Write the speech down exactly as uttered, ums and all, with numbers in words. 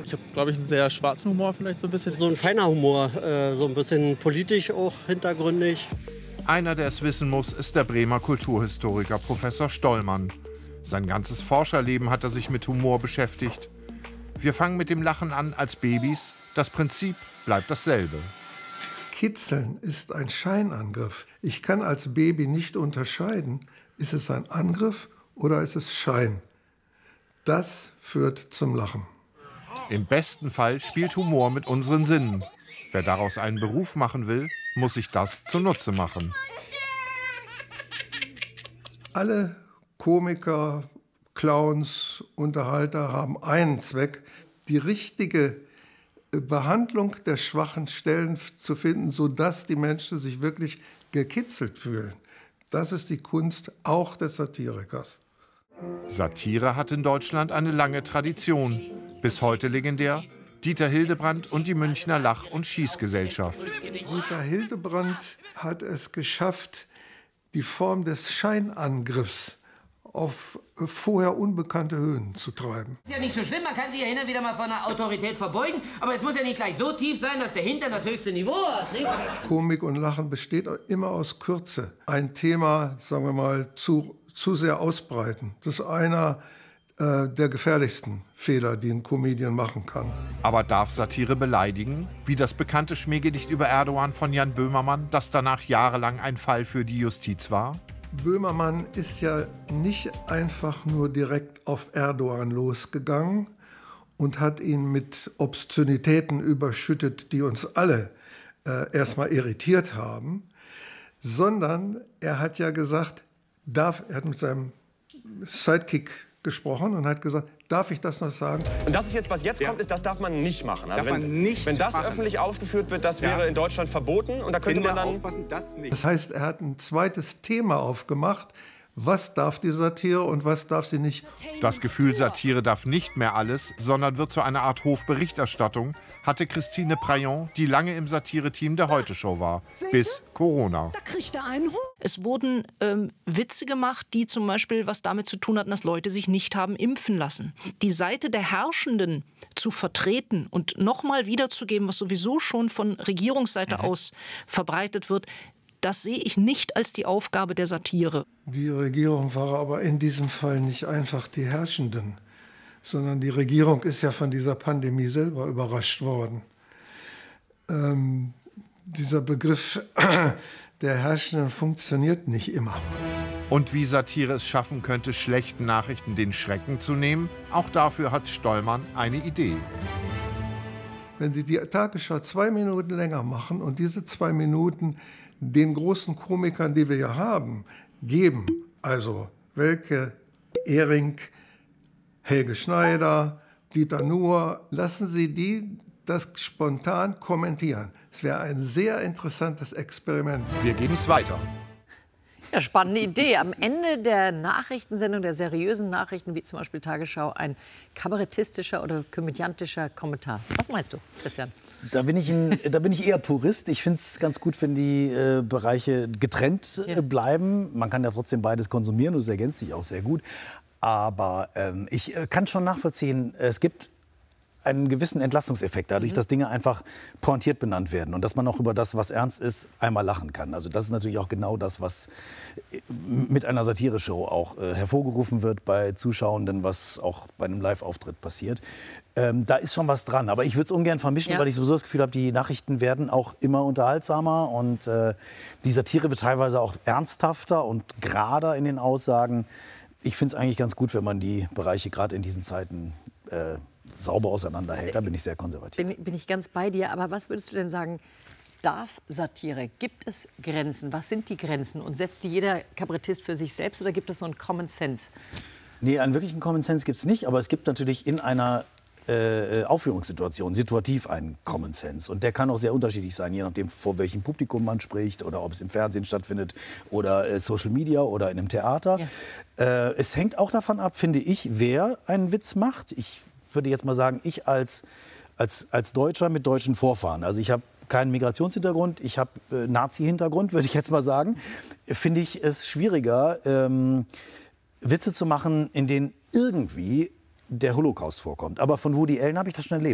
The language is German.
Ich habe, glaube ich, einen sehr schwarzen Humor vielleicht so ein bisschen. So ein feiner Humor, äh, so ein bisschen politisch auch hintergründig. Einer, der es wissen muss, ist der Bremer Kulturhistoriker Professor Stollmann. Sein ganzes Forscherleben hat er sich mit Humor beschäftigt. Wir fangen mit dem Lachen an als Babys. Das Prinzip bleibt dasselbe. Kitzeln ist ein Scheinangriff. Ich kann als Baby nicht unterscheiden, ist es ein Angriff oder ist es Schein. Das führt zum Lachen. Im besten Fall spielt Humor mit unseren Sinnen. Wer daraus einen Beruf machen will, muss sich das zunutze machen. Alle Komiker, Clowns, Unterhalter haben einen Zweck, die richtige Behandlung der schwachen Stellen zu finden, sodass die Menschen sich wirklich gekitzelt fühlen. Das ist die Kunst auch des Satirikers. Satire hat in Deutschland eine lange Tradition. Bis heute legendär Dieter Hildebrandt und die Münchner Lach- und Schießgesellschaft. Dieter Hildebrandt hat es geschafft, die Form des Scheinangriffs auf vorher unbekannte Höhen zu treiben. Ist ja nicht so schlimm, man kann sich ja hin und wieder mal vor einer Autorität verbeugen, aber es muss ja nicht gleich so tief sein, dass der Hintern das höchste Niveau hat. Nicht? Komik und Lachen besteht immer aus Kürze. Ein Thema, sagen wir mal, zu, zu sehr ausbreiten. Das ist einer äh, der gefährlichsten Fehler, die ein Comedian machen kann. Aber darf Satire beleidigen? Wie das bekannte Schmähgedicht über Erdogan von Jan Böhmermann, das danach jahrelang ein Fall für die Justiz war? Böhmermann ist ja nicht einfach nur direkt auf Erdogan losgegangen und hat ihn mit Obszönitäten überschüttet, die uns alle äh, erstmal irritiert haben, sondern er hat ja gesagt, darf, er hat mit seinem Sidekick gesprochen und hat gesagt, darf ich das noch sagen? Und das ist jetzt, was jetzt ja. kommt, ist, das darf man nicht machen. Also darf wenn, man nicht wenn das machen. öffentlich aufgeführt wird, das wäre ja. in Deutschland verboten. Und da könnte Kinder man dann aufpassen, das nicht. Das heißt, er hat ein zweites Thema aufgemacht. Was darf die Satire und was darf sie nicht? Das Gefühl, Satire darf nicht mehr alles, sondern wird zu einer Art Hofberichterstattung, hatte Christine Prayon, die lange im Satire-Team der Heute-Show war, bis Corona. Da kriegt er einen Hoch. Es wurden ähm, Witze gemacht, die zum Beispiel was damit zu tun hatten, dass Leute sich nicht haben impfen lassen. Die Seite der Herrschenden zu vertreten und nochmal wiederzugeben, was sowieso schon von Regierungsseite mhm. aus verbreitet wird, das sehe ich nicht als die Aufgabe der Satire. Die Regierung war aber in diesem Fall nicht einfach die Herrschenden, sondern die Regierung ist ja von dieser Pandemie selber überrascht worden. Ähm, dieser Begriff der Herrschenden funktioniert nicht immer. Und wie Satire es schaffen könnte, schlechten Nachrichten den Schrecken zu nehmen, auch dafür hat Stollmann eine Idee. Wenn Sie die Tagesschau zwei Minuten länger machen und diese zwei Minuten den großen Komikern, die wir ja haben, geben, also Welke, Ehring, Helge Schneider, Dieter Nuhr, lassen Sie die das spontan kommentieren. Es wäre ein sehr interessantes Experiment. Wir geben es weiter. Ja, spannende Idee. Am Ende der Nachrichtensendung, der seriösen Nachrichten, wie zum Beispiel Tagesschau, ein kabarettistischer oder komödiantischer Kommentar. Was meinst du, Christian? Da bin ich, ein, da bin ich eher Purist. Ich finde es ganz gut, wenn die äh, Bereiche getrennt äh, bleiben. Man kann ja trotzdem beides konsumieren und es ergänzt sich auch sehr gut. Aber ähm, ich äh, kann schon nachvollziehen, es gibt einen gewissen Entlastungseffekt, dadurch, mhm. dass Dinge einfach pointiert benannt werden und dass man auch über das, was ernst ist, einmal lachen kann. Also das ist natürlich auch genau das, was mit einer Satire-Show auch äh, hervorgerufen wird bei Zuschauenden, was auch bei einem Live-Auftritt passiert. Ähm, da ist schon was dran, aber ich würde es ungern vermischen, ja. weil ich sowieso das Gefühl habe, die Nachrichten werden auch immer unterhaltsamer und äh, die Satire wird teilweise auch ernsthafter und gerader in den Aussagen. Ich finde es eigentlich ganz gut, wenn man die Bereiche gerade in diesen Zeiten äh, sauber auseinanderhält. Da bin ich sehr konservativ. Bin, bin ich ganz bei dir. Aber was würdest du denn sagen, darf Satire? Gibt es Grenzen? Was sind die Grenzen? Und setzt die jeder Kabarettist für sich selbst oder gibt es so einen Common Sense? Nee, einen wirklichen Common Sense gibt es nicht. Aber es gibt natürlich in einer äh, Aufführungssituation situativ einen Common Sense. Und der kann auch sehr unterschiedlich sein, je nachdem, vor welchem Publikum man spricht oder ob es im Fernsehen stattfindet oder äh, Social Media oder in einem Theater. Ja. Äh, es hängt auch davon ab, finde ich, wer einen Witz macht. Ich würde jetzt mal sagen, ich als, als, als Deutscher mit deutschen Vorfahren, also ich habe keinen Migrationshintergrund, ich habe äh, Nazi-Hintergrund, würde ich jetzt mal sagen, finde ich es schwieriger, ähm, Witze zu machen, in denen irgendwie der Holocaust vorkommt. Aber von Woody Allen habe ich das schon erlebt.